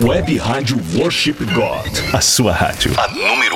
Web Rádio Worship God. A sua rádio. A número